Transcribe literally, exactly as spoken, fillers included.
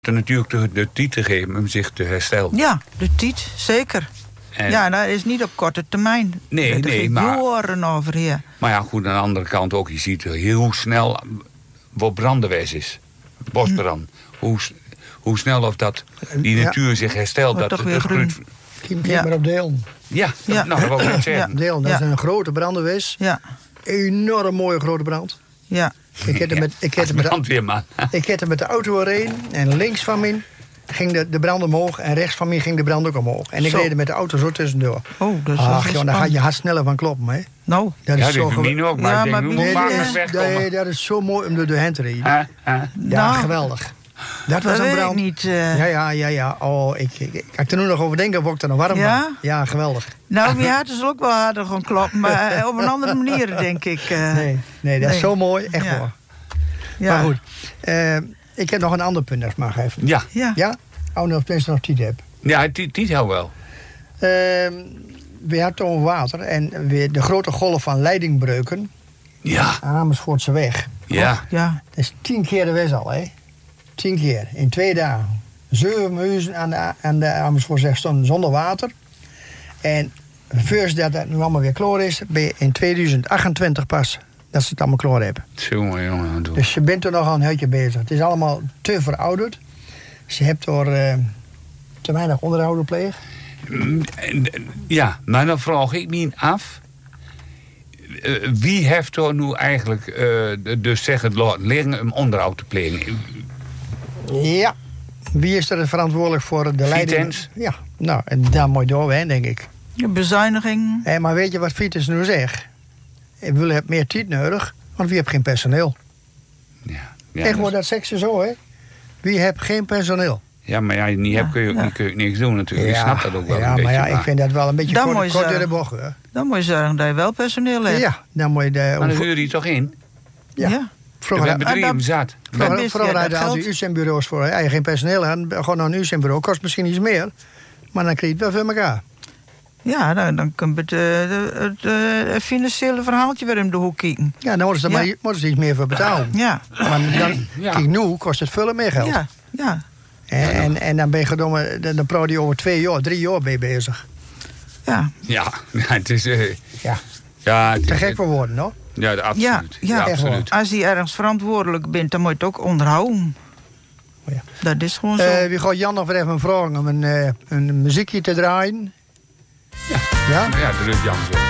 er natuurlijk de, de tijd te geven om zich te herstellen. Ja, de tijd, zeker. En, ja, dat is niet op korte termijn. Nee, er nee, gaat maar... jaren over hier. Maar ja, goed, aan de andere kant ook. Je ziet heel snel wat brandenwijs is. Bosbrand. Hm. Hoe, hoe snel of dat die natuur ja. zich herstelt. Wordt dat toch weer groen. Kijk ja. maar op Deelen. Ja, dat, ja. nou, dat wil ik net zeggen. Ja. Deelen, dat ja. is een grote brandenwijs. Ja. Enorm mooie grote brand. Ja. Ik heb er met, ik heb er met, brandweer, man. Ik heb er met de auto erheen en links van mij ging de, de brand omhoog en rechts van mij ging de brand ook omhoog. En ik zo. reed er met de auto zo tussendoor. Oh, dat is Ach, joh, daar gaat je hart sneller van kloppen, hè? Nou. Dat is ja, zo dat is ook, maar ja, ik denk, maar hoe nee, maak nee, het wegkomen? Nee, dat is zo mooi om door de hand te rijden. Uh, uh. Ja, nou, geweldig. Dat was dat een brand. weet ik niet. Uh... Ja, ja, ja, ja. Oh, ik, ik, ik kan er nu nog over denken, word ik er nog warm ja? van. Ja, geweldig. Nou, mijn hart is ook wel harder gaan kloppen, maar uh, op een andere manier, denk ik. Uh... Nee, nee, dat is nee. zo mooi, echt ja. hoor. Ja. Maar goed, uh, ik heb nog een ander punt, als ik mag even. Ja. Ja. Ja? Oh, nog tenminste nog tijd heb. Ja, die, die heel wel. Uh, we hadden over water en weer de grote golf van leidingbreuken. Ja. Amersfoortse weg. Ja. Oh, ja. Dat is tien keer de weg al, hè? Tien keer, in twee dagen. Zeven uur aan de, aan de Amersfoortse weg stonden zonder water. En voordat dat, dat nu allemaal weer klaar is, ben je in tweeduizend achtentwintig pas dat ze het allemaal klaar hebben. Jongen, jongen. Doe. Dus je bent er nog al een heutje bezig. Het is allemaal te verouderd. Je hebt er uh, te weinig onderhoud gepleegd. Ja, maar dan vraag ik me af. Uh, wie heeft er nu eigenlijk uh, dus zeggen laten liggen om onderhoud te plegen? Ja. Wie is er verantwoordelijk voor de leiding? Vitens? Ja, nou, en daar moet je doorheen, denk ik. De bezuiniging. Hey, maar weet je wat Vitens nu zegt? We hebben meer tijd nodig, want wie heeft geen personeel. Ja, ja, Echt wordt dat... dat seksen zo, hè? Wie heeft geen personeel? Ja, maar ja, niet ja, heb, kun, je, ja. kun je niks doen natuurlijk. Ja, je snapt dat ook wel ja, een beetje. maar ja, ik vind dat wel een beetje Dan kort, moet je kort door de zeggen. bocht, hoor. Dan moet je zorgen dat je wel personeel hebt. Ja, dan moet je... De, Maar dan huur je toch in? ja. ja. Vroeger, We hebben en drie dan- zat. Dan vroeger, wist vroeger je hadden dat als je geld- U C M-bureaus voor, hè, je geen personeel had, gewoon naar een U C M-bureau, kost misschien iets meer, maar dan krijg je het wel voor elkaar. Ja, dan, dan kun je het, uh, het uh, financiële verhaaltje weer in de hoek kijken. Ja, dan moeten ze er Ja. maar moeten ze iets meer voor betalen. Ja. Maar dan, Ja. kijk, nu kost het veel meer geld. Ja, ja, En, en, en dan ben je gedomme, dan, dan praat je over twee jaar, drie jaar ben je bezig. ja. Ja, ja, het is... Uh, Ja, ja, het te is, gek voor woorden, hoor. Ja, absoluut. Ja, Ja, ja. absoluut. Als je ergens verantwoordelijk bent, dan moet je het ook onderhouden. Oh ja. Dat is gewoon zo. Uh, wie gaat Jan nog weer even vragen om een, uh, een muziekje te draaien? Ja, Ja? ja dat doet Jan zo.